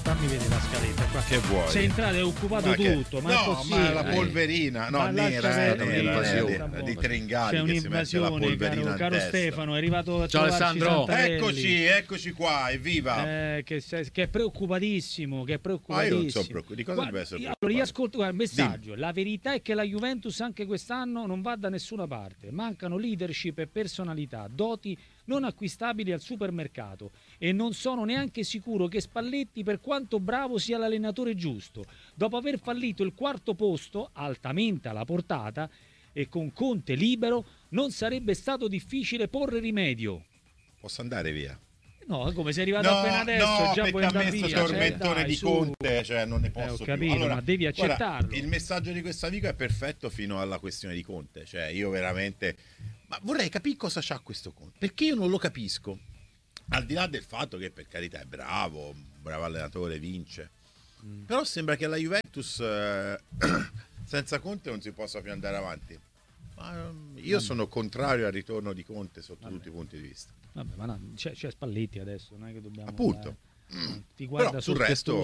fammi vedere la scaletta qua. Che vuoi? Se entrate è occupato tutto, ma no, è possibile. ma la polverina, no, Ma nera, di Tringali c'è che si mette la un'invasione, polverina caro in testa. Stefano, è arrivato a Ciao Alessandro. Eccoci qua, evviva. Che è preoccupatissimo, che è Ma preoccupatissimo. io non so di cosa deve essere preoccupato. Allora, io ascolto, guarda, il messaggio. La verità è che la Juventus anche quest'anno non va da nessuna parte. Mancano leadership e personalità, doti non acquistabili al supermercato, e non sono neanche sicuro che Spalletti, per quanto bravo, sia l'allenatore giusto. Dopo aver fallito il quarto posto, altamente alla portata, e con Conte libero, non sarebbe stato difficile porre rimedio. Posso andare via? No, come sei arrivato appena adesso, già puoi andare via. No, tormentone di Conte, cioè non ne posso ho capito, più. Allora, ma devi accettarlo. Guarda, il messaggio di questo amico è perfetto fino alla questione di Conte, cioè io veramente... Ma vorrei capire cosa c'ha questo Conte, perché io non lo capisco. Al di là del fatto che per carità è bravo, un bravo allenatore, vince. Però sembra che la Juventus senza Conte non si possa più andare avanti. Ma io sono contrario al ritorno di Conte sotto tutti i punti di vista. Vabbè, ma no, c'è Spalletti adesso, non è che dobbiamo... Appunto. Ti guarda però sul resto...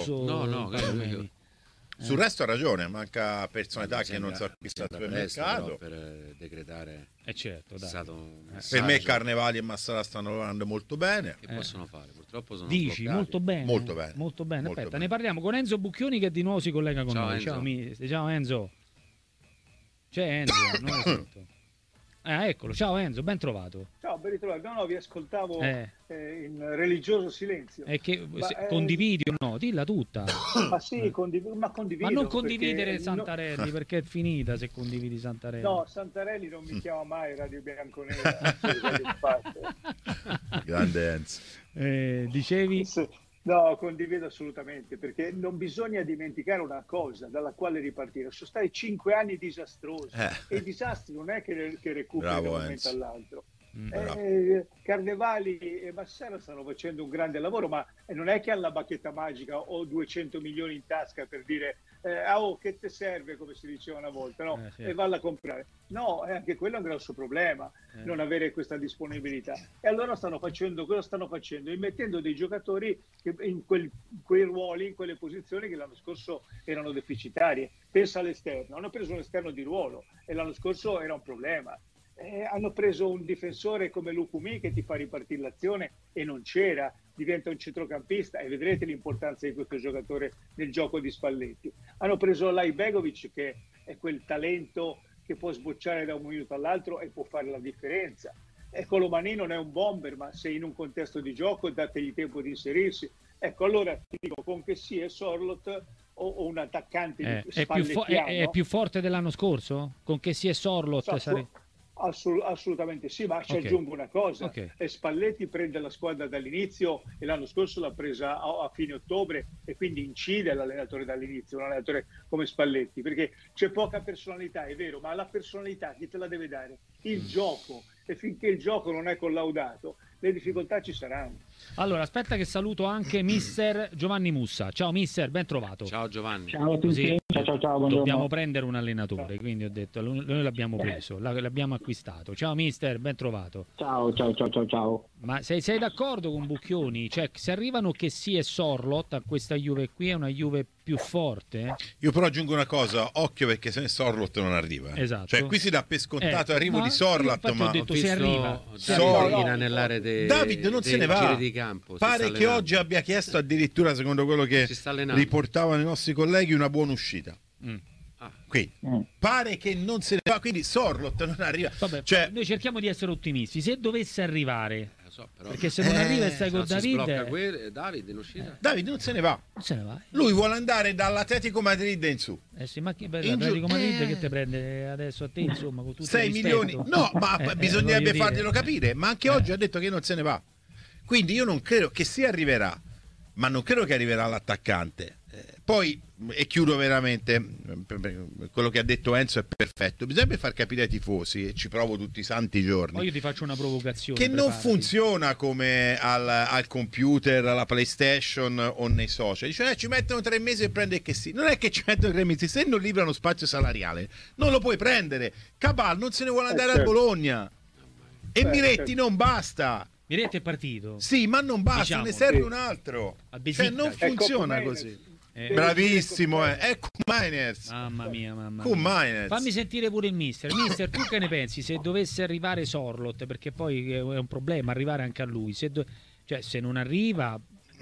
Sul resto ha ragione, manca personalità che non si è acquistata per mercato. Per decretare certo, dai. Per me Carnevali e Massara stanno lavorando molto bene. Che possono fare? Purtroppo sono Dici, bloccati. molto bene. Molto bene. Molto bene. Molto Aspetta, bene. ne parliamo con Enzo Bucchioni che di nuovo si collega con Ciao, noi. Enzo. Ciao Enzo. C'è Enzo, non lo sento. Eccolo, ciao Enzo, ben trovato. Ciao, ben ritrovato. No, vi ascoltavo in religioso silenzio. Condividi o no? Dilla tutta. Ma sì, condivido. Ma non condividere Santarelli, perché è finita se condividi Santarelli. No, Santarelli non mi chiama mai Radio Bianconera. Grande Enzo. Dicevi? No, condivido assolutamente, perché non bisogna dimenticare una cosa dalla quale ripartire. Sono stati 5 anni disastrosi e i disastri non è che recuperano da un momento all'altro. Carnevali e Massara stanno facendo un grande lavoro, ma non è che hanno la bacchetta magica o 200 milioni in tasca per dire che te serve, come si diceva una volta, no? E valla a comprare. No, anche quello è un grosso problema, non avere questa disponibilità. E allora stanno facendo cosa stanno facendo? Immettendo dei giocatori in quei ruoli, in quelle posizioni che l'anno scorso erano deficitarie. Pensa all'esterno, hanno preso un esterno di ruolo e l'anno scorso era un problema. Hanno preso un difensore come Lukumi che ti fa ripartire l'azione e non c'era, diventa un centrocampista e vedrete l'importanza di questo giocatore nel gioco di Spalletti. Hanno preso Lajbegovic, che è quel talento che può sbocciare da un minuto all'altro e può fare la differenza. Colomani non è un bomber, ma se in un contesto di gioco dategli tempo di inserirsi. Ecco, allora ti dico, con che sia Sorloth o un attaccante è più forte dell'anno scorso? Con che sia Sorloth? Assolutamente sì, ma ci aggiungo una cosa. Spalletti prende la squadra dall'inizio e l'anno scorso l'ha presa a fine ottobre e quindi incide l'allenatore dall'inizio, un allenatore come Spalletti, perché c'è poca personalità, è vero, ma la personalità chi te la deve dare? Il gioco, e finché il gioco non è collaudato le difficoltà ci saranno. Allora, aspetta che saluto anche mister Giovanni Mussa. Ciao mister, ben trovato. Ciao Giovanni. Ciao a tutti. Ciao, dobbiamo prendere un allenatore, quindi ho detto, noi l'abbiamo preso, l'abbiamo acquistato. Ciao mister, ben trovato. Ciao. Ma sei d'accordo con Bucchioni? Cioè, se arrivano che e Sorloth a questa Juve qui, è una Juve più forte? Io però aggiungo una cosa, occhio, perché se ne Sorloth non arriva. Esatto. Cioè qui si dà per scontato l'arrivo di Sorloth, ma ho detto se arriva. Inanellare David non se ne va. Di campo, pare che oggi abbia chiesto addirittura, secondo quello che riportavano i nostri colleghi, una buona uscita. Qui pare che non se ne va, quindi Sorloth non arriva. Vabbè, cioè, noi cerchiamo di essere ottimisti. Se dovesse arrivare, perché se non arriva e stai con David in uscita. David non se ne va. Lui vuole andare dall'Atletico Madrid in su. Sì, ma l'Atletico Madrid che te prende adesso a te, insomma, con tutto 6 milioni. No, ma bisognerebbe farglielo capire. Ma anche oggi ha detto che non se ne va. Quindi io non credo che si arriverà, ma non credo che arriverà l'attaccante. Poi, e chiudo veramente, quello che ha detto Enzo è perfetto, bisogna far capire ai tifosi, e ci provo tutti i santi giorni, io ti faccio una provocazione, che non funziona come al computer, alla PlayStation o nei social. Dice, ci mettono 3 mesi e prende che sì. Non è che ci mettono 3 mesi, se non librano spazio salariale non lo puoi prendere. Cabal non se ne vuole andare al Bologna e Miretti non basta. Miretti è partito. Sì, ma non basta, Diciamo, ne serve sì. un altro. A Cioè, Besiktas. non funziona Ecco, così. Eh, Bravissimo, è Kumainers. Mamma mia. Kumainers. Fammi sentire pure il mister. Mister, tu che ne pensi se dovesse arrivare Sorloth? Perché poi è un problema arrivare anche a lui. Cioè, se non arriva,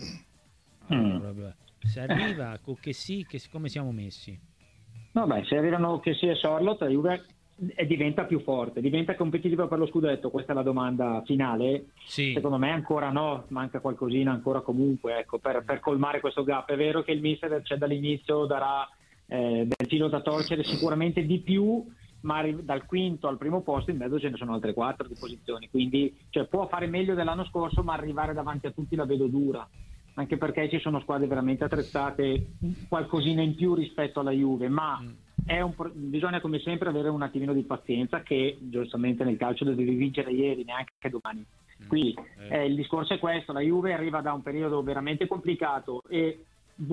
se arriva, come siamo messi? Vabbè, se arrivano che sia Sorloth, la Juve diventa più forte, diventa competitiva per lo scudetto. Questa è la domanda finale. Sì. Secondo me ancora no, manca qualcosina ancora comunque, ecco, per colmare questo gap. È vero che il mister dall'inizio darà del filo da torcere sicuramente di più, ma dal quinto al primo posto in mezzo ce ne sono altre 4 di posizioni, quindi può fare meglio dell'anno scorso, ma arrivare davanti a tutti la vedo dura, anche perché ci sono squadre veramente attrezzate qualcosina in più rispetto alla Juve, ma bisogna come sempre avere un attimino di pazienza, che giustamente nel calcio dovevi vincere ieri, neanche domani. Qui il discorso è questo: la Juve arriva da un periodo veramente complicato e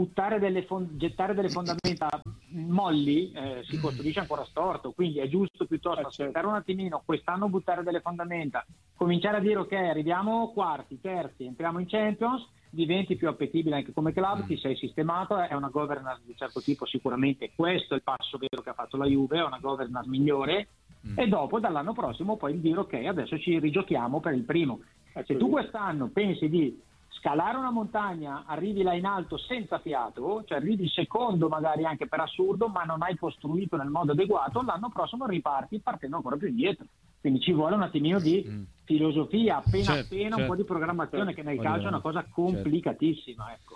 gettare delle fondamenta molli si costruisce ancora storto, quindi è giusto piuttosto aspettare un attimino, quest'anno buttare delle fondamenta, cominciare a dire ok, arriviamo quarti, terzi, entriamo in Champions, diventi più appetibile anche come club, ti sei sistemato, è una governance di un certo tipo, sicuramente questo è il passo vero che ha fatto la Juve, è una governance migliore, e dopo dall'anno prossimo puoi dire ok, adesso ci rigiochiamo per il primo. Se tu quest'anno pensi di scalare una montagna, arrivi là in alto senza fiato, cioè arrivi secondo magari anche per assurdo, ma non hai costruito nel modo adeguato, l'anno prossimo riparti partendo ancora più indietro. Quindi ci vuole un attimino di filosofia, appena un po' di programmazione, che nel calcio è una cosa complicatissima, ecco.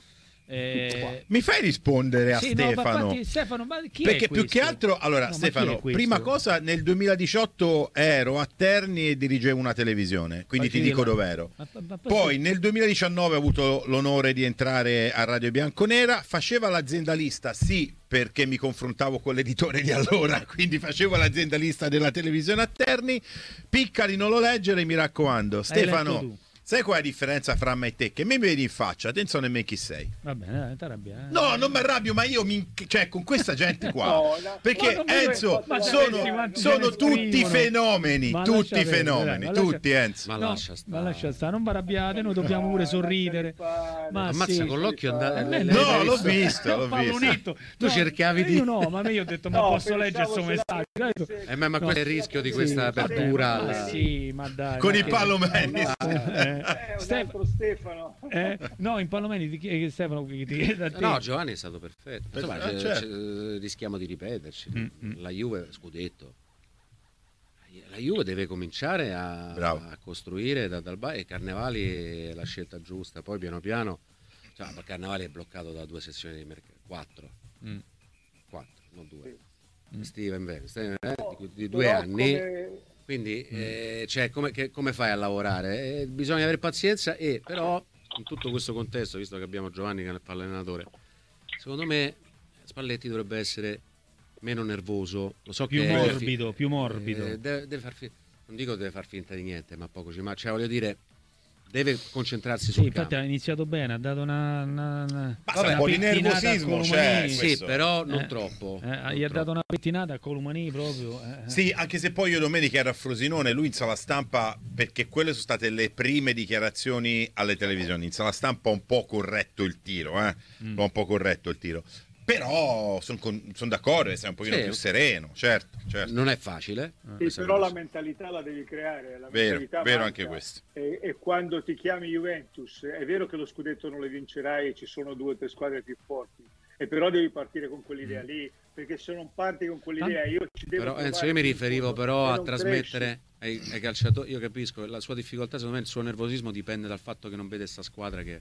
Mi fai rispondere a Stefano? No, Stefano, ma chi perché è più che altro, allora, Stefano, prima cosa, nel 2018 ero a Terni e dirigevo una televisione, quindi ti dico dov'ero. Poi nel 2019 ho avuto l'onore di entrare a Radio Bianconera, faceva l'aziendalista, sì, perché mi confrontavo con l'editore di allora, quindi facevo l'aziendalista della televisione a Terni. Piccali non lo leggere, mi raccomando. Stefano, sai qual è la differenza fra me e te? Che me mi vedi in faccia, te non so nemmeno chi sei. Va bene, ti arrabbia. No, non mi arrabbio, ma io cioè con questa gente qua. Perché Enzo, sono tutti fenomeni, tutti Enzo. Ma lascia stare. Ma lascia stare, non vi arrabbiate, noi dobbiamo pure sorridere. Ma ammazza con l'occhio andare. No, l'ho visto. Tu cercavi di... Io no, ma io ho detto, ma posso leggere il suo messaggio? Ma qual è il rischio di questa apertura? Sì, ma dai. Con i palomeni. Stefano. No, in Palomeni Stefano ti chiede a te. No, Giovanni è stato perfetto. Insomma, rischiamo di ripeterci. La Juve scudetto. La Juve deve cominciare a costruire dal basso, e Carnevali è la scelta giusta. Poi piano piano, Carnevali è bloccato da 2 sessioni di mercato, 4, non 2. Steven di 2 anni. Quindi come fai a lavorare? Bisogna avere pazienza, e però in tutto questo contesto, visto che abbiamo Giovanni che fa l'allenatore, secondo me Spalletti dovrebbe essere meno nervoso, lo so, più morbido. Deve non dico deve far finta di niente, ma poco voglio dire, deve concentrarsi sul campo. Infatti ha iniziato bene, ha dato un po' di nervosismo c'è. Sì, però non troppo. Gli ha dato una pettinata a Colomani proprio. Sì, anche se poi io domenica ero a Frosinone, lui in sala stampa, perché quelle sono state le prime dichiarazioni alle televisioni, in sala stampa un po' corretto il tiro, un po' corretto il tiro. Però sono d'accordo, sei un pochino più sereno, certo. Non è facile. Però la mentalità la devi creare. Vero anche questo. E quando ti chiami Juventus, è vero che lo scudetto non lo vincerai e ci sono 2 o 3 squadre più forti, e però devi partire con quell'idea lì, perché se non parti con quell'idea io ci devo... Però Enzo, io mi riferivo però a trasmettere ai calciatori, io capisco la sua difficoltà, secondo me il suo nervosismo dipende dal fatto che non vede sta squadra che...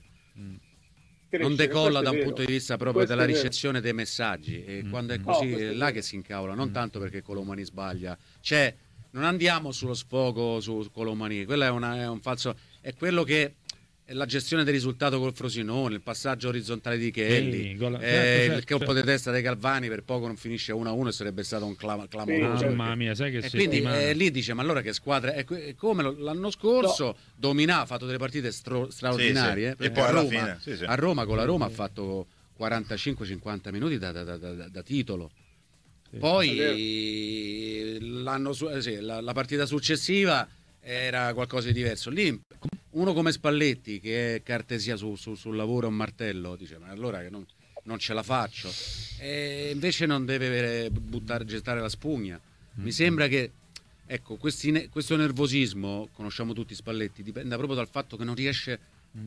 non decolla da un punto di vista proprio della ricezione dei messaggi, e quando è così è là che si incavola, non tanto perché Colomani sbaglia, non andiamo sullo sfogo su Colomani, quello è un falso, è quello che è la gestione del risultato col Frosinone, il passaggio orizzontale di Kelly, il colpo di testa dei Galvani, per poco non finisce 1-1 e sarebbe stato un clamoroso. Mamma mia, sai che e quindi lì dice, ma allora che squadra è come l'anno scorso dominava, ha fatto delle partite straordinarie, e poi alla fine a Roma, con la Roma ha fatto 45-50 minuti da titolo. Poi la partita successiva era qualcosa di diverso. Lì uno come Spalletti, che è cartesia sul lavoro, un martello, dice ma allora che non ce la faccio, e invece non deve gettare la spugna. Mi sembra che, ecco, questo nervosismo, conosciamo tutti Spalletti, dipende proprio dal fatto che non riesce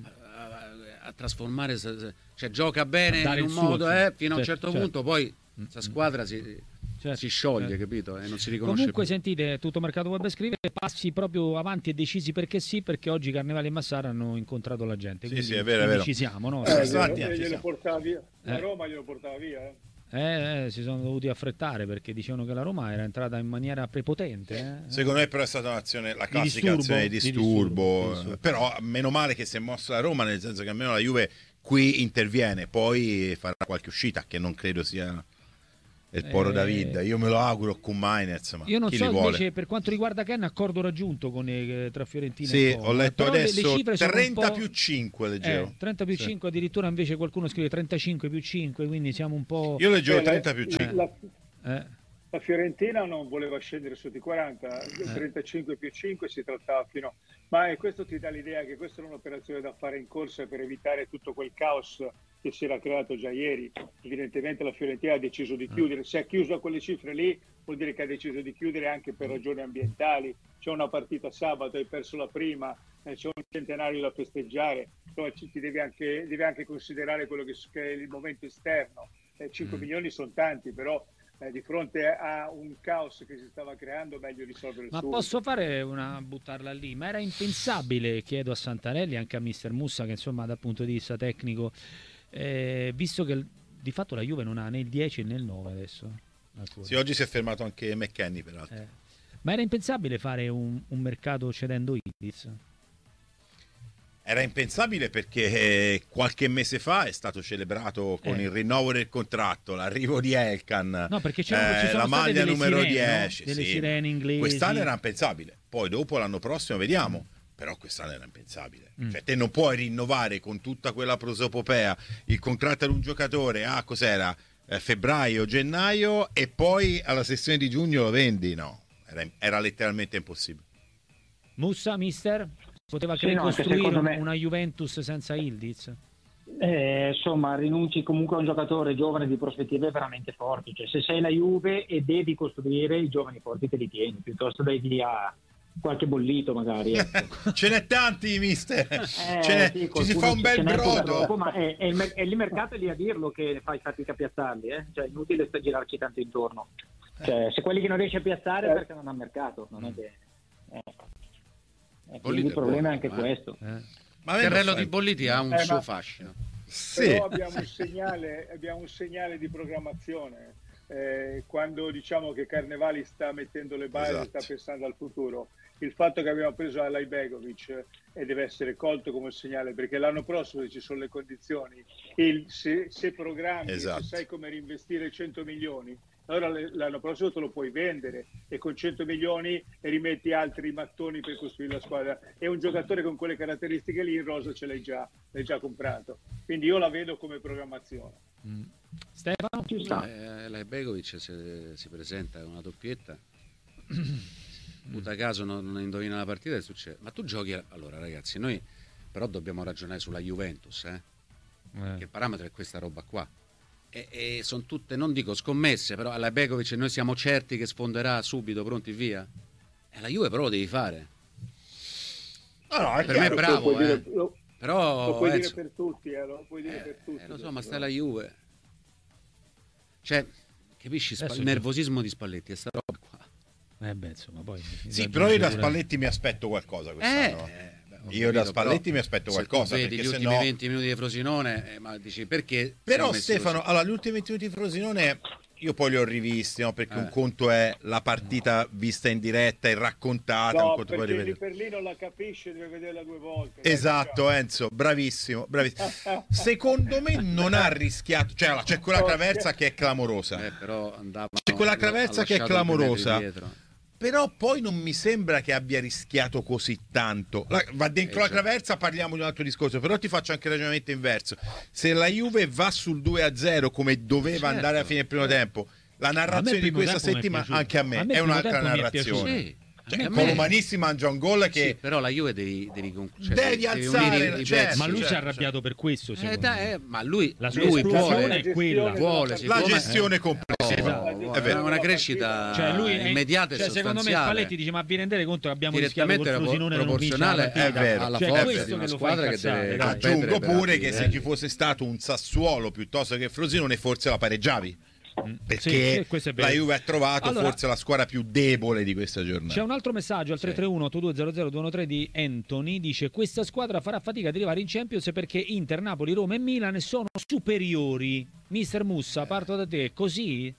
a trasformare, cioè gioca bene in un modo fino a un certo punto, poi questa squadra si scioglie, capito? E non si riconosce comunque più. Sentite, Tutto Mercato Web scrive passi proprio avanti e decisi, perché oggi Carnevali e Massara hanno incontrato la gente, sì, è vero. ci siamo, no? Glielo portava via. La Roma glielo portava via. Si sono dovuti affrettare perché dicevano che la Roma era entrata in maniera prepotente. Secondo me però è stata un'azione, la classica azione di disturbo. Però meno male che si è mossa la Roma, nel senso che almeno la Juve qui interviene, poi farà qualche uscita che non credo sia il Poro David. Io me lo auguro con Mainez, ma io non chi so li vuole? invece per quanto riguarda Ken, accordo raggiunto con tra Fiorentina sì, e Como. ho letto però adesso le cifre 30 più 5 leggevo. 30 più 5, addirittura invece qualcuno scrive 35 più 5, quindi siamo un po'... Io leggevo 30 più 5. La Fiorentina non voleva scendere sotto i 40, 35 più 5 si trattava fino... Ma questo ti dà l'idea che questa era un'operazione da fare in corsa per evitare tutto quel caos che si era creato già ieri. Evidentemente la Fiorentina ha deciso di chiudere. Se ha chiuso a quelle cifre lì, vuol dire che ha deciso di chiudere anche per ragioni ambientali. C'è una partita sabato, hai perso la prima, c'è un centenario da festeggiare. Insomma, devi anche considerare quello che è il momento esterno. 5 milioni sono tanti, però... di fronte a un caos che si stava creando, meglio risolvere ma subito. posso fare buttarla lì? Ma era impensabile, chiedo a Santarelli, anche a mister Mussa, che insomma dal punto di vista tecnico, visto che di fatto la Juve non ha né il 10 né il 9 adesso. Sì, oggi si è fermato anche McKennie peraltro. Ma era impensabile fare un mercato cedendo Ildiz? Era impensabile perché qualche mese fa è stato celebrato con il rinnovo del contratto, l'arrivo di Elkan, ci sono la maglia numero sirene, 10. Delle sirene inglesi. Quest'anno era impensabile, poi dopo l'anno prossimo vediamo, però quest'anno era impensabile. Cioè, te non puoi rinnovare con tutta quella prosopopea il contratto ad un giocatore cos'era? Febbraio, gennaio, e poi alla sessione di giugno lo vendi, no, era letteralmente impossibile. Mussa, mister? Poteva costruire una Juventus senza Ildiz? Insomma, rinunci comunque a un giocatore giovane di prospettive veramente forti. Cioè, se sei la Juve e devi costruire, i giovani forti te li tieni, piuttosto dai via qualche bollito magari. Ecco. Ce n'è tanti, mister. Sì, ci si fa un bel brodo. Ma è il mercato è lì a dirlo che fai fatica a piazzarli. Cioè, è inutile girarci tanto intorno. Cioè, se quelli che non riesci a piazzare perché non ha mercato, non è che... quindi il problema è anche questo. Ma il carrello di Bolliti ha un suo fascino. Però abbiamo un segnale di programmazione. Quando diciamo che Carnevali sta mettendo le basi, sta pensando al futuro, il fatto che abbiamo preso Alay Begovic deve essere colto come segnale, perché l'anno prossimo, se ci sono le condizioni, se programmi, se sai come reinvestire 100 milioni, allora l'anno prossimo te lo puoi vendere e con 100 milioni rimetti altri mattoni per costruire la squadra. E un giocatore con quelle caratteristiche lì in rosa ce l'hai già comprato. Quindi io la vedo come programmazione. Stefano? Ci sta. Alay Begovic si presenta con una doppietta. Puta caso non indovina la partita e succede. Ma tu giochi... Allora ragazzi, noi però dobbiamo ragionare sulla Juventus. Che il parametro è questa roba qua. E sono tutte, non dico scommesse, però alla Begovic noi siamo certi che sfonderà subito, pronti via. E la Juve però lo devi fare. Per me è bravo, però lo puoi dire per tutti, lo puoi dire per tutti. Lo so, ma sta la Juve. Cioè, capisci il nervosismo di Spalletti, è sta roba qua. Insomma, poi sì, però io da Spalletti mi aspetto qualcosa quest'anno. Io da Spalletti mi aspetto qualcosa. Se vedi gli ultimi 20 minuti di Frosinone, ma dici perché? Però Stefano, allora gli ultimi 20 minuti di Frosinone io poi li ho rivisti, no? Perché un conto è la partita vista in diretta e raccontata, un conto perché lì per lì non la capisce, deve vederla 2 volte. Esatto, Enzo, bravissimo. Secondo me non ha rischiato, cioè c'è quella traversa che è clamorosa. Però c'è quella traversa che è clamorosa. Però poi non mi sembra che abbia rischiato così tanto. Va dentro la traversa, parliamo di un altro discorso. Però ti faccio anche il ragionamento inverso. Se la Juve va sul 2-0 come doveva andare alla fine del primo tempo, la narrazione di questa settimana anche a me è un'altra narrazione. Colomanissimi mangia un gol che... Sì, però la Juve devi alzare, certo, ma lui si è arrabbiato per questo, ma lui vuole la gestione complessiva, è una crescita immediata e sostanziale. Secondo me Spalletti dice: ma vi rendete conto che abbiamo rischiato col Frosinone proporzionale alla forza di una squadra che deve aggiungo pure che se ci fosse stato un Sassuolo piuttosto che Frosinone forse la pareggiavi, perché la Juve ha trovato forse la squadra più debole di questa giornata. C'è un altro messaggio al 331-8200-213 di Anthony, dice: questa squadra farà fatica ad arrivare in Champions perché Inter, Napoli, Roma e Milan sono superiori. Mister Mussa, parto da te, così?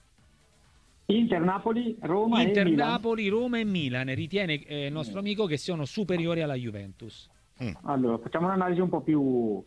Inter, Napoli, Roma e Milan. Napoli, Roma e Milan, ritiene il nostro amico che siano superiori alla Juventus. Allora, facciamo un'analisi un po' più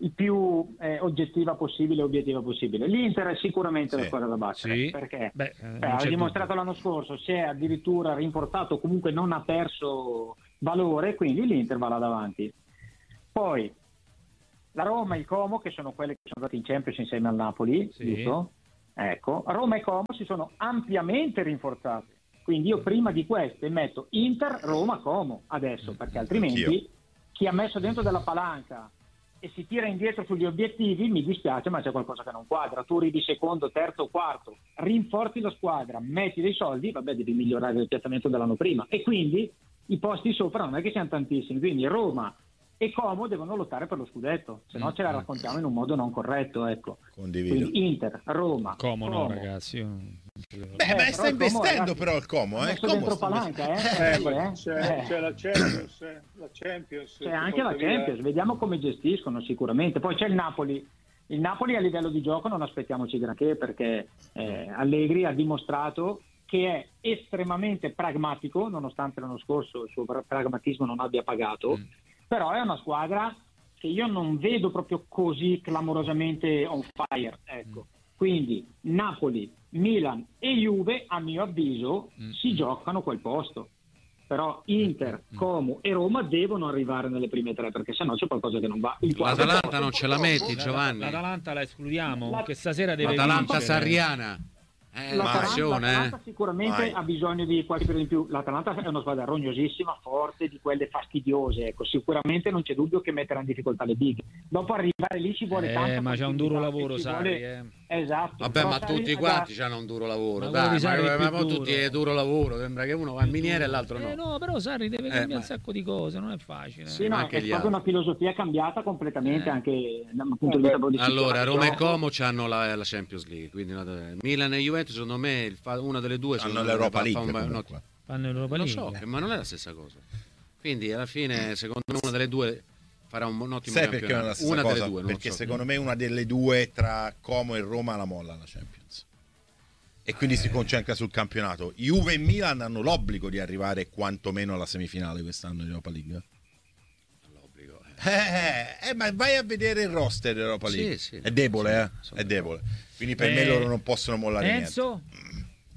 oggettiva possibile, obiettiva possibile. L'Inter è sicuramente la squadra da battere, perché ha dimostrato l'anno scorso, si è addirittura rinforzato, comunque non ha perso valore, quindi l'Inter va là davanti. Poi la Roma e il Como, che sono quelle che sono andate in Champions insieme al Napoli, giusto? Ecco, Roma e Como si sono ampiamente rinforzate, quindi io prima di queste metto Inter, Roma, Como adesso, perché altrimenti chi ha messo dentro della palanca e si tira indietro sugli obiettivi, mi dispiace, ma c'è qualcosa che non quadra. Tu arrivi secondo, terzo, quarto, rinforzi la squadra, metti dei soldi, devi migliorare il piazzamento dell'anno prima, e quindi i posti sopra non è che siano tantissimi, quindi Roma e Como devono lottare per lo scudetto, se no ce la raccontiamo in un modo non corretto, ecco. Condivido. Quindi Inter, Roma, Como no, ragazzi. Sta investendo però il Como, dentro palanca, c'è la Champions, c'è anche la Champions, vediamo come gestiscono sicuramente. Poi c'è il Napoli a livello di gioco non aspettiamoci granché, perché Allegri ha dimostrato che è estremamente pragmatico, nonostante l'anno scorso il suo pragmatismo non abbia pagato, però è una squadra che io non vedo proprio così clamorosamente on fire, ecco. Quindi Napoli, Milan e Juve, a mio avviso, si giocano quel posto. Però Inter, Como e Roma devono arrivare nelle prime tre, perché sennò c'è qualcosa che non va. L'Atalanta non ce la metti, Giovanni? L'Atalanta la escludiamo, che stasera deve l'Atalanta vincere. Sarriana. L'Atalanta sicuramente ha bisogno di qualche in più. L'Atalanta è una squadra rognosissima, forte, di quelle fastidiose, ecco. Sicuramente non c'è dubbio che metterà in difficoltà le big. Dopo arrivare lì ci vuole tanto, ma c'è un duro lavoro, Sarri. Esatto. Vabbè, ma tutti quanti hanno un duro lavoro, ma tutti è duro lavoro, sembra che uno va in miniera e l'altro no. No, però Sarri deve cambiare un sacco di cose, non è facile. Sì, no, è proprio una filosofia cambiata completamente anche dal punto di vista politico. Allora, Roma e Como hanno la Champions League, quindi Milan e Juventus secondo me una delle due hanno l'Europa League. Fanno l'Europa League. Lo so, ma non è la stessa cosa. Quindi alla fine secondo me una delle due farà un ottimo campionato. Sai perché non è la stessa una cosa? Delle due, perché secondo me una delle due tra Como e Roma la molla la Champions. E quindi si concentra sul campionato. Juve e Milan hanno l'obbligo di arrivare quantomeno alla semifinale quest'anno in Europa League. L'obbligo. Ma vai a vedere il roster dell'Europa League. Sì, è debole, È debole. Quindi per me loro non possono mollare Enzo? niente.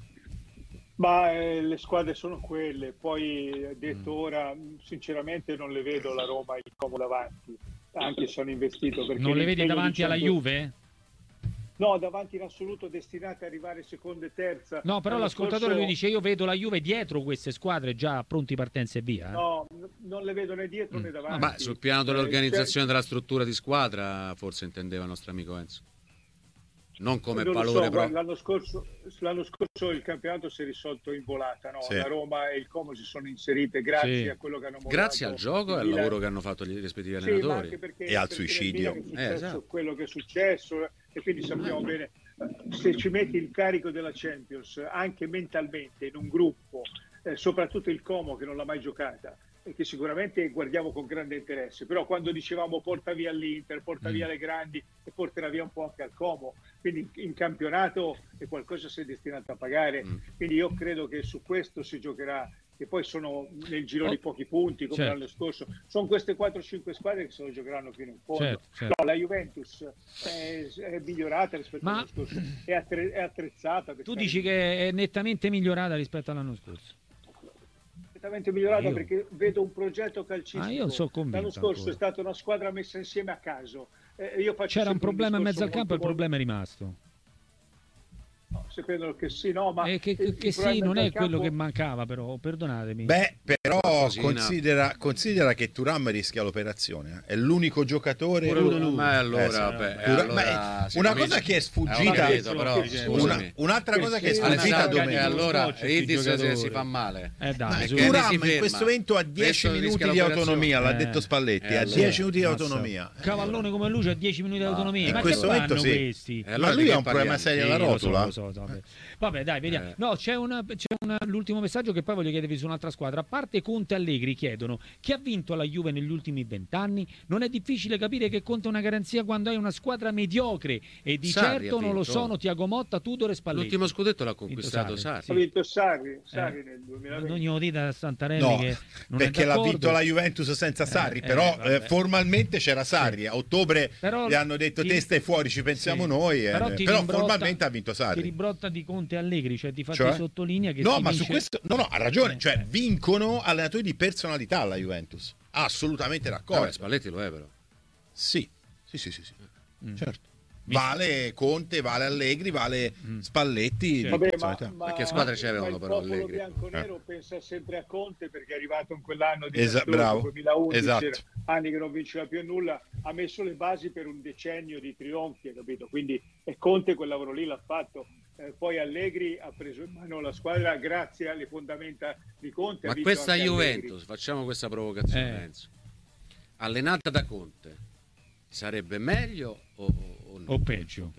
Ma le squadre sono quelle, poi detto ora, sinceramente non le vedo la Roma e il Como davanti, anche se hanno investito. Perché non le vedi davanti alla Juve? No, davanti in assoluto destinate ad arrivare seconda e terza. No, però l'ascoltatore lui dice: io vedo la Juve dietro queste squadre già pronti partenza e via. No, non le vedo né dietro né davanti. Ma sul piano dell'organizzazione della struttura di squadra forse intendeva il nostro amico Enzo. Non come valore proprio. L'anno scorso il campionato si è risolto in volata, no? Sì. La Roma e il Como si sono inserite grazie a quello che hanno mostrato. Grazie al gioco e al lavoro che hanno fatto gli rispettivi allenatori. E al suicidio. Esatto. Quello che è successo, e quindi sappiamo bene, se ci metti il carico della Champions anche mentalmente in un gruppo, soprattutto il Como che non l'ha mai giocata, e che sicuramente guardiamo con grande interesse, però quando dicevamo porta via l'Inter, porta via le grandi e porterà via un po' anche al Como, quindi in campionato è qualcosa si è destinato a pagare, quindi io credo che su questo si giocherà, che poi sono nel giro di pochi punti come l'anno scorso, sono queste 4-5 squadre che se lo giocheranno fino in fondo. Certo. No, la Juventus è migliorata rispetto all'anno scorso, è attrezzata. Tu dici che è nettamente migliorata rispetto all'anno scorso? Migliorata perché vedo un progetto calcistico. Io sono convinto. L'anno scorso è stata una squadra messa insieme a caso. C'era un problema in mezzo al campo e il problema è rimasto. No, sapendo che sì, no, ma che sì, non è quello che mancava, però perdonatemi. Beh, però considera che Thuram rischia l'operazione, è l'unico giocatore. Ma allora, una cosa che è sfuggita, un'altra cosa che è sfuggita domenica. Allora Idris si fa male. Thuram in questo momento ha 10 minuti di autonomia, l'ha detto Spalletti, ha 10 minuti di autonomia. Cavallone come lui ha 10 minuti di autonomia. In ma questo momento sì. Questi? Ma lui ha un problema serio alla rotola. Vabbè, dai, vediamo. No, c'è l'ultimo messaggio che poi voglio chiedervi su un'altra squadra. A parte Conte e Allegri chiedono chi ha vinto la Juve negli ultimi 20 anni. Non è difficile capire che Conte è una garanzia quando hai una squadra mediocre e di Sarri certo non lo sono Tiago Motta, Tudor e Spalletti. L'ultimo scudetto l'ha conquistato Sarri. Ha vinto Sarri nel 2020. Non glielo dite a Santarelli che non perché è l'ha d'accordo. vinto la Juventus senza Sarri, però formalmente c'era Sarri. A ottobre però gli hanno detto te stai fuori, ci pensiamo noi, però formalmente ha vinto Sarri. Ti ribrotta di Conte e Allegri, cioè di fatti sottolinea che no, si ma vince... su questo ha ragione, cioè vincono allenatori di personalità alla Juventus. Assolutamente d'accordo. Spalletti lo è però. Sì. Certo. Vale Conte, vale Allegri, vale Spalletti. Vabbè, ma che squadre c'avevano però Allegri? Il popolo bianconero pensa sempre a Conte perché è arrivato in quell'anno di 2011, anni che non vinceva più nulla, ha messo le basi per un decennio di trionfi, capito? Quindi Conte quel lavoro lì l'ha fatto. Poi Allegri ha preso in mano la squadra grazie alle fondamenta di Conte. Ma questa Juventus, facciamo questa provocazione, Enzo. Allenata da Conte sarebbe meglio o peggio?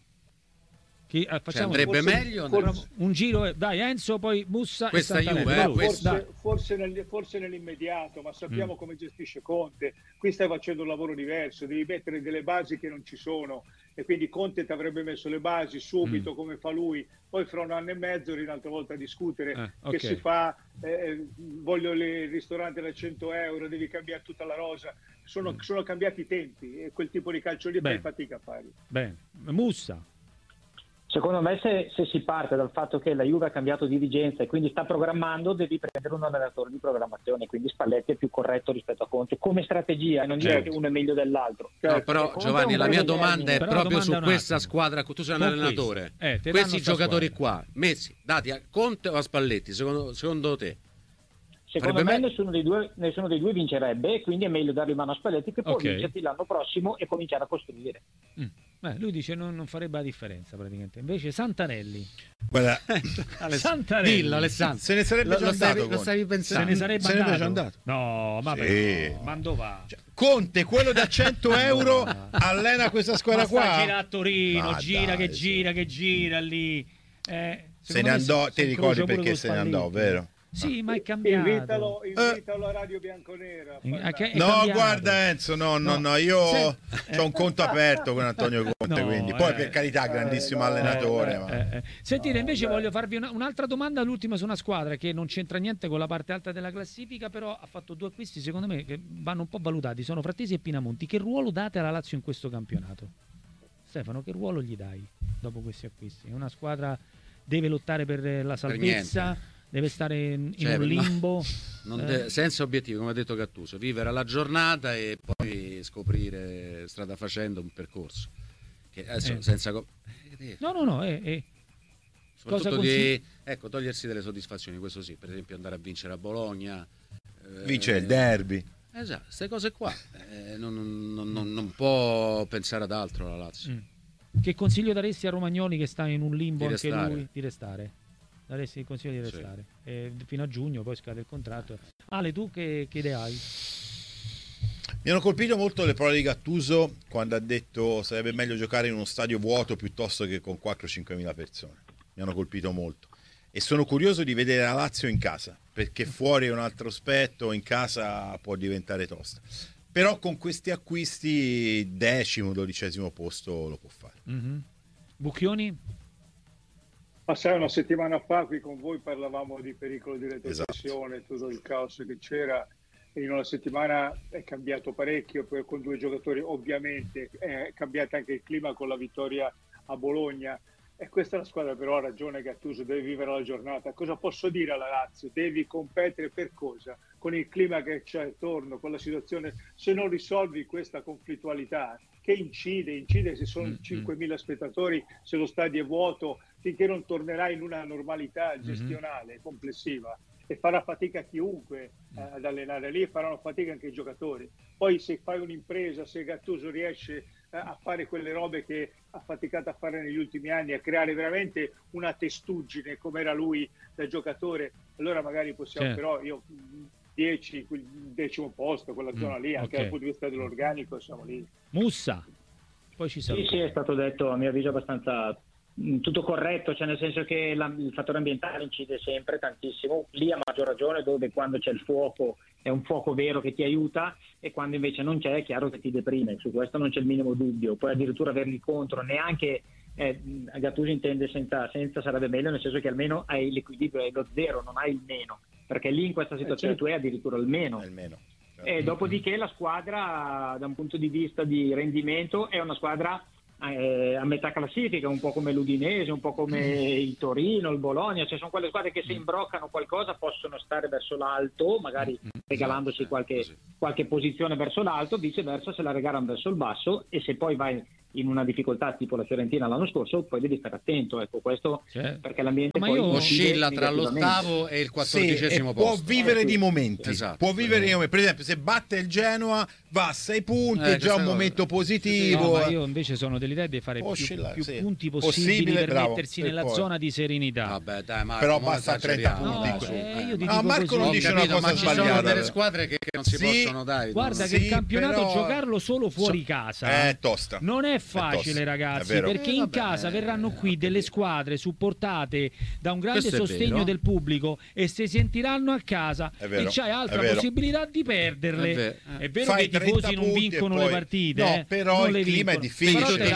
Facciamo andrebbe meglio un giro, dai Enzo, poi Mussa questa e Juve, forse nell'immediato, ma sappiamo come gestisce Conte. Qui stai facendo un lavoro diverso, devi mettere delle basi che non ci sono e quindi Conte ti avrebbe messo le basi subito come fa lui, poi fra un anno e mezzo eri un'altra volta a discutere che si fa, voglio il ristorante da 100 euro, devi cambiare tutta la rosa, sono cambiati i tempi e quel tipo di calcio lì fai fatica a farlo. Bene, Mussa. Secondo me se si parte dal fatto che la Juve ha cambiato dirigenza e quindi sta programmando, devi prendere un allenatore di programmazione, quindi Spalletti è più corretto rispetto a Conte come strategia e non dire che uno è meglio dell'altro. No, però Giovanni, la mia domanda è proprio su questa squadra, tu sei un allenatore, questi giocatori qua messi, dati a Conte o a Spalletti, secondo te? Secondo me nessuno dei due vincerebbe, quindi è meglio dargli mano a Spalletti che può vincerti l'anno prossimo e cominciare a costruire. Lui dice non farebbe la differenza praticamente. Invece Santarelli. Guarda, Santarelli. Dillo Alessandro. Se ne sarebbe già andato. Lo stavi pensando. Se ne sarebbe già andato. No, ma ma dove va? Conte, quello da 100 euro, allena questa squadra qua. Gira a Torino, gira lì. Se ne andò, ti ricordi perché se ne andò, vero? Sì, ma è cambiato. Invitalo a Radio Bianconera. No, guarda Enzo, no, io ho un conto aperto con Antonio Conte, quindi poi per carità, grandissimo allenatore. Sentite, invece voglio farvi un'altra domanda, l'ultima su una squadra che non c'entra niente con la parte alta della classifica, però ha fatto due acquisti secondo me che vanno un po' valutati, sono Frattesi e Pinamonti. Che ruolo date alla Lazio in questo campionato? Stefano, che ruolo gli dai dopo questi acquisti? Una squadra deve lottare per la salvezza? Deve stare in un limbo senza obiettivi, come ha detto Gattuso, vivere alla giornata e poi scoprire strada facendo un percorso che adesso senza soprattutto togliersi delle soddisfazioni, questo sì, per esempio andare a vincere a Bologna, vincere il derby, esatto, queste cose qua non può pensare ad altro la Lazio. Che consiglio daresti a Romagnoli che sta in un limbo anche lui di restare? Daresti il consiglio di restare fino a giugno, poi scade il contratto. Ale, tu che idea hai? Mi hanno colpito molto le parole di Gattuso quando ha detto sarebbe meglio giocare in uno stadio vuoto piuttosto che con 4-5 mila persone. Mi hanno colpito molto e sono curioso di vedere la Lazio in casa, perché fuori è un altro aspetto, in casa può diventare tosta, però con questi acquisti 10º, 12º posto lo può fare. Bucchioni? Ma sai, una settimana fa qui con voi parlavamo di pericolo di retrocessione, tutto il caos che c'era, e in una settimana è cambiato parecchio, poi con due giocatori ovviamente, è cambiato anche il clima con la vittoria a Bologna, e questa è la squadra, però ha ragione Gattuso, deve vivere la giornata. Cosa posso dire alla Lazio? Devi competere per cosa? Con il clima che c'è attorno, con la situazione, se non risolvi questa conflittualità, che incide se sono 5.000 spettatori, se lo stadio è vuoto, finché non tornerà in una normalità gestionale complessiva, e farà fatica chiunque ad allenare lì, faranno fatica anche i giocatori. Poi se fai un'impresa, se Gattuso riesce a fare quelle robe che ha faticato a fare negli ultimi anni, a creare veramente una testuggine come era lui da giocatore, allora magari possiamo, però io 10, il 10° posto, quella zona lì, anche dal punto di vista dell'organico siamo lì. Mussa, poi ci saluta. Sì, è stato detto a mio avviso abbastanza tutto corretto, cioè nel senso che il fattore ambientale incide sempre tantissimo, lì a maggior ragione, dove quando c'è il fuoco è un fuoco vero che ti aiuta, e quando invece non c'è è chiaro che ti deprime, su questo non c'è il minimo dubbio. Poi addirittura averli contro, neanche Gattuso intende senza sarebbe meglio, nel senso che almeno hai l'equilibrio, hai lo zero, non hai il meno, perché lì in questa situazione tu hai addirittura il meno. E dopodiché la squadra da un punto di vista di rendimento è una squadra a metà classifica, un po' come l'Udinese, un po' come il Torino, il Bologna, cioè sono quelle squadre che se imbroccano qualcosa possono stare verso l'alto, magari regalandosi qualche posizione verso l'alto, viceversa se la regalano verso il basso, e se poi vai in una difficoltà tipo la Fiorentina l'anno scorso, poi devi stare attento, ecco, questo perché l'ambiente poi oscilla tra l'8° e il 14° posto. Può vivere di momenti, può vivere di momenti. Per esempio, se batte il Genoa va a 6 punti, è già un momento positivo. Ma io invece sono dell'idea di fare più punti possibili per mettersi nella zona di serenità. Vabbè, dai, Marco, però basta 30 punti. Io ti dico Marco non dice una cosa ma sbagliata. ci sono delle squadre che non si possono dare. Guarda che il campionato giocarlo solo fuori casa è tosta. Non è facile, ragazzi, perché in casa verranno qui delle squadre supportate da un grande sostegno del pubblico, e se sentiranno a casa e c'hai altra possibilità di perderle. È vero che i tifosi non vincono le partite, però il clima è difficile.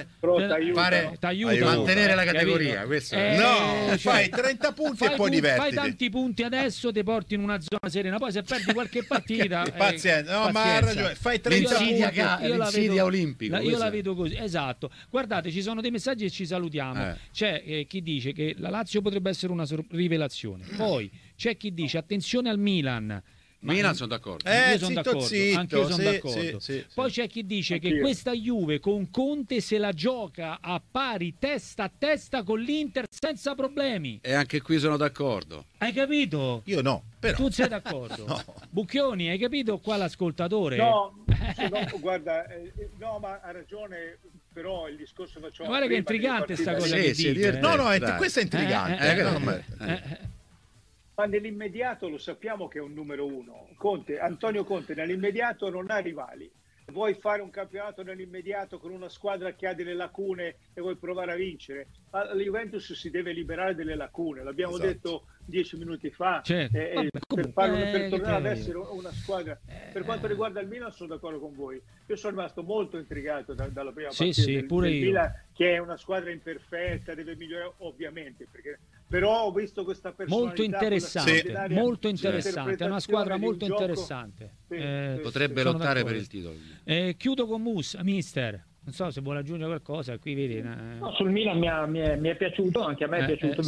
T'aiuta mantenere la categoria, questo fai 30 punti e poi divertiti. Fai tanti punti adesso, ti porti in una zona serena, poi se perdi qualche partita pazienza, ma ha ragione, fai 30 punti. L'insidia olimpica, io la vedo così, esatto. Guardate, ci sono dei messaggi e ci salutiamo. C'è chi dice che la Lazio potrebbe essere una rivelazione, poi c'è chi dice attenzione al Milan. Sono d'accordo. Io sono d'accordo, anche io sono d'accordo. Poi c'è chi dice che questa Juve con Conte se la gioca a pari, testa a testa con l'Inter senza problemi. E anche qui sono d'accordo. Hai capito? Io no, però. Tu sei d'accordo? No. Bucchioni, hai capito qua l'ascoltatore? No, guarda, no, ma ha ragione, però il discorso facciamo. Guarda che è intrigante sta cosa che dice. Questo è intrigante. Ma nell'immediato lo sappiamo che è un numero uno. Antonio Conte nell'immediato non ha rivali. Vuoi fare un campionato nell'immediato con una squadra che ha delle lacune e vuoi provare a vincere? Ma la Juventus si deve liberare delle lacune, l'abbiamo detto 10 minuti fa. Per tornare ad essere una squadra. Per quanto riguarda il Milan sono d'accordo con voi. Io sono rimasto molto intrigato dalla prima partita del Milan, che è una squadra imperfetta, deve migliorare ovviamente, però ho visto questa personalità molto interessante, è una squadra molto interessante. Potrebbe lottare per il titolo. Chiudo con mister. Non so se vuole aggiungere qualcosa, qui vedi. No, sul Milan mi è piaciuto, anche a me è piaciuto,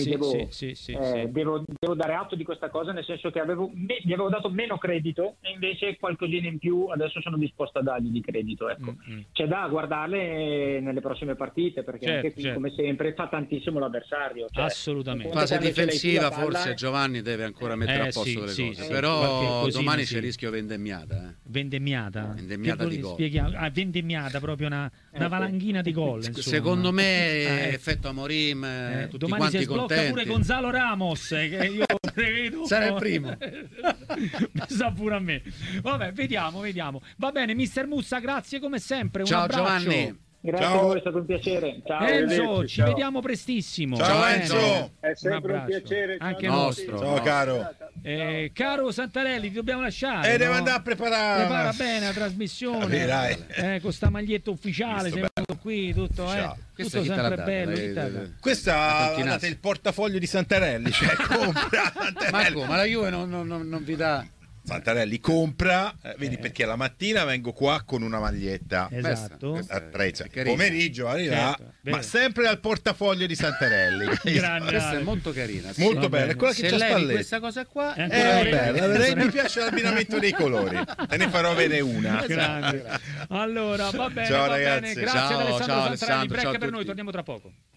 devo dare atto di questa cosa, nel senso che gli avevo dato meno credito e invece qualcosina in più adesso sono disposto a dargli di credito, ecco. C'è da guardarle nelle prossime partite, perché anche qui come sempre fa tantissimo l'avversario, assolutamente. Fase difensiva forse Giovanni deve ancora mettere a posto delle cose, però domani c'è il rischio vendemmiata. Vendemmiata di gol. Vendemmiata, proprio una valanghina di gol, secondo me effetto Amorim, tutti domani quanti si sblocca contenti. Pure Gonzalo Ramos, che io prevedo sarà il primo. Sa pure a me. Vabbè, vediamo. Va bene, mister Mussa, grazie come sempre. Ciao un abbraccio. Giovanni. Grazie a voi, è stato un piacere. Ciao Enzo, ci vediamo prestissimo. Ciao Enzo, è sempre un piacere. Anche nostro. Ciao caro. Caro Santarelli, ti dobbiamo lasciare. Devo andare a preparare. Prepara bene la trasmissione. Con sta maglietta ufficiale, sei venuto qui, tutto sempre bello. Questa è il portafoglio di Santarelli, cioè compra Santarelli. Marco, ma la Juve non vi dà Santarelli compra, vedi, perché la mattina vengo qua con una maglietta, esatto, pomeriggio arriva, ma sempre al portafoglio di Santarelli. Questa è molto carina, molto bella, è quella che c'ha Spalletti. Questa cosa qua è bella, mi piace l'abbinamento dei colori, te ne farò vedere una. Grande. Allora, va bene, ciao va ragazzi, bene. Grazie ad Alessandro Santarelli, break per noi, tutti. torniamo tra poco.